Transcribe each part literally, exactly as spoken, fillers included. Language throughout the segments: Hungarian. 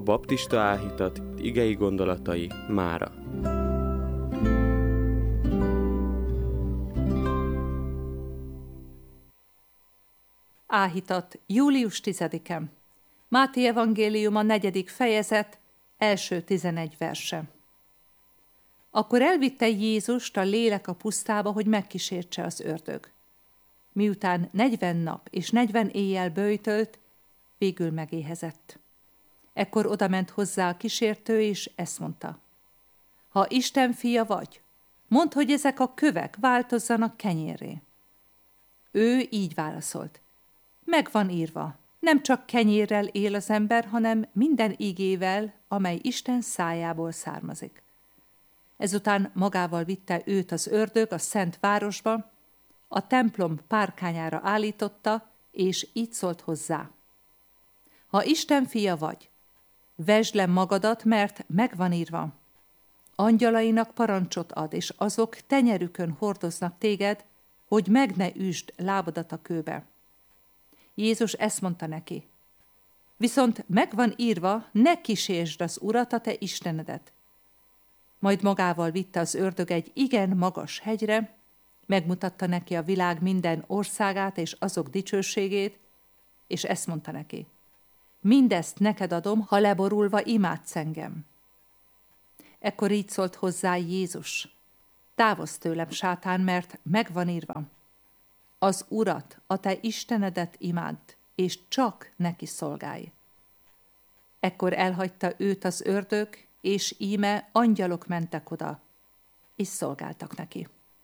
baptista áhítat igei gondolatai mára. Áhítat, július tizedike. Máté evangélium a negyedik fejezet, első tizenegy verse. Akkor elvitte Jézust a lélek a pusztába, hogy megkísértse az ördög. Miután negyven nap és negyven éjjel böjtölt, végül megéhezett. Ekkor odament hozzá a kísértő, és ezt mondta: Ha Isten fia vagy, mondd, hogy ezek a kövek változzanak kenyérré. Ő így válaszolt: Meg van írva, nem csak kenyérrel él az ember, hanem minden igével, amely Isten szájából származik. Ezután magával vitte őt az ördög a szent városba, a templom párkányára állította, és így szólt hozzá: Ha Isten fia vagy, vesd le magadat, mert meg van írva. Angyalainak parancsot ad, és azok tenyerükön hordoznak téged, hogy meg ne üsd lábadat a kőbe. Jézus ezt mondta neki: Viszont meg van írva, ne kísérsd az Urat, a te Istenedet. Majd magával vitte az ördög egy igen magas hegyre, megmutatta neki a világ minden országát és azok dicsőségét, és ezt mondta neki: Mindezt neked adom, ha leborulva imádsz engem. Ekkor így szólt hozzá Jézus: Távozz tőlem, sátán, mert meg van írva: Az Urat, a te Istenedet imádd, és csak neki szolgálj. Ekkor elhagyta őt az ördög, és íme angyalok mentek oda, és szolgáltak neki.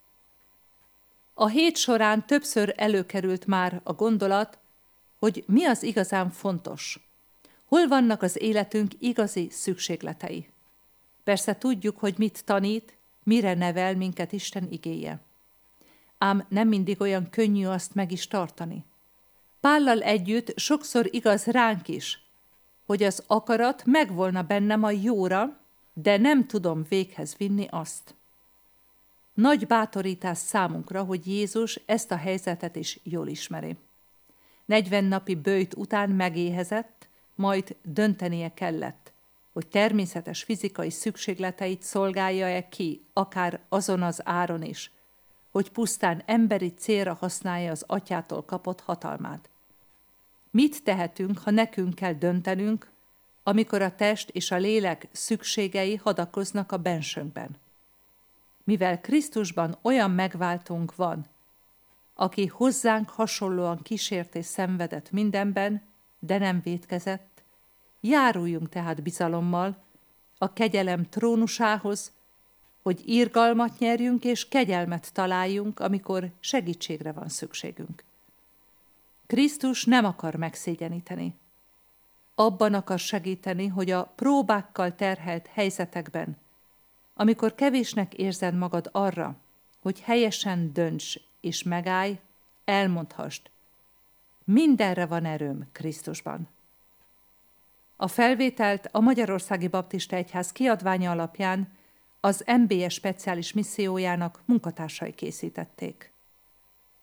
A hét során többször előkerült már a gondolat, hogy mi az igazán fontos. Hol vannak az életünk igazi szükségletei? Persze tudjuk, hogy mit tanít, mire nevel minket Isten igéje. Ám nem mindig olyan könnyű azt meg is tartani. Pállal együtt sokszor igaz ránk is, hogy az akarat megvolna bennem a jóra, de nem tudom véghez vinni azt. Nagy bátorítás számunkra, hogy Jézus ezt a helyzetet is jól ismeri. negyven napi böjt után megéhezett, majd döntenie kellett, hogy természetes fizikai szükségleteit szolgálja-e ki, akár azon az áron is, hogy pusztán emberi célra használja az atyától kapott hatalmát. Mit tehetünk, ha nekünk kell döntenünk, amikor a test és a lélek szükségei hadakoznak a bensőnkben? Mivel Krisztusban olyan megváltónk van, aki hozzánk hasonlóan kísért és szenvedett mindenben, de nem vétkezett, járuljunk tehát bizalommal a kegyelem trónusához, hogy irgalmat nyerjünk és kegyelmet találjunk, amikor segítségre van szükségünk. Krisztus nem akar megszégyeníteni. Abban akar segíteni, hogy a próbákkal terhelt helyzetekben, amikor kevésnek érzed magad arra, hogy helyesen dönts és megállj, elmondhasd: mindenre van erőm Krisztusban. A felvételt a Magyarországi Baptista Egyház kiadványa alapján az em bé es speciális missziójának munkatársai készítették.